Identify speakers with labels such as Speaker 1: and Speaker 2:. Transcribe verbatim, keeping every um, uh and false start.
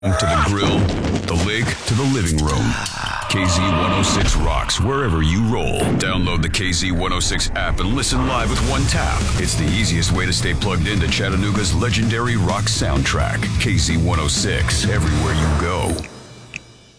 Speaker 1: To the grill, the lake, to the living room. K Z one oh six rocks wherever you roll. Download the K Z one oh six app and listen live with one tap. It's the easiest way to stay plugged into Chattanooga's legendary rock soundtrack. K Z one oh six, everywhere you go.